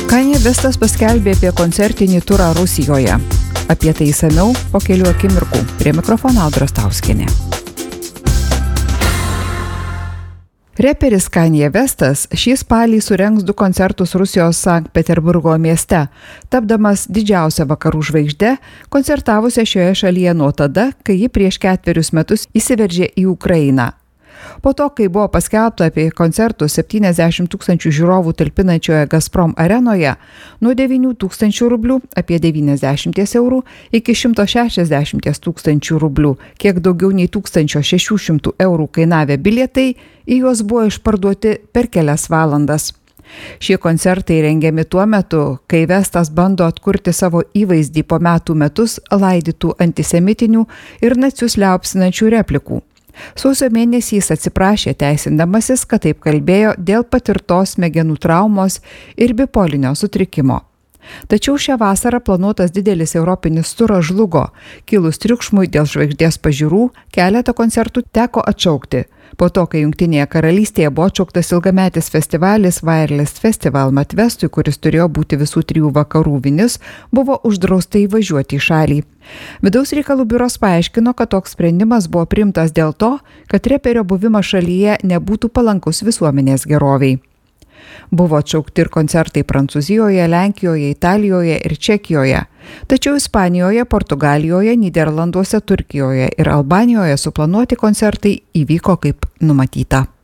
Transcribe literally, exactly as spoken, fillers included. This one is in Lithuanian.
Kanye Westas paskelbė apie koncertinį turą Rusijoje. Apie tai išsamiau po kelių akimirkų. Prie mikrofono Audra Stauskienė. Reperis Kanye Westas šį spalį surengs du koncertus Rusijos Sankt Peterburgo mieste, tapdamas didžiausia vakarų žvaigžde, koncertavusia šioje šalyje nuo tada, kai ji prieš ketverius metus įsiveržė į Ukrainą. Po to, kai buvo paskelbta apie koncertus septyniasdešimt tūkstančių žiūrovų talpinančioje Gazprom arenoje, nuo devynių tūkstančių rublių, apie devyniasdešimt eurų, iki šimto šešiasdešimt tūkstančių rublių, kiek daugiau nei tūkstančio šešių šimtų eurų kainavę bilietai, į juos buvo išparduoti per kelias valandas. Šie koncertai rengiami tuo metu, kai Westas bando atkurti savo įvaizdį po metų metus laidytų antisemitinių ir nacius liaupsinančių replikų. Sausio mėnesį jis atsiprašė teisindamasis, kad taip kalbėjo dėl patirtos smegenų traumos ir bipolinio sutrikimo. Tačiau šią vasarą planuotas didelis europinis turas žlugo, kilus triukšmui dėl žvaigždės pažiūrų, keletą koncertų teko atšaukti. Po to, kai Jungtinėje karalystėje buvo atšauktas ilgametis festivalis Wireless Festival Matvestui, kuris turėjo būti visų trijų vakarų vinis, buvo uždrausta įvažiuoti į šalį. Vidaus reikalų biuras paaiškino, kad toks sprendimas buvo priimtas dėl to, kad reperio buvimas šalyje nebūtų palankus visuomenės geroviai. Buvo atšaukti ir koncertai Prancūzijoje, Lenkijoje, Italijoje ir Čekijoje. Tačiau Ispanijoje, Portugalijoje, Nyderlanduose, Turkijoje ir Albanijoje suplanuoti koncertai įvyko kaip numatyta.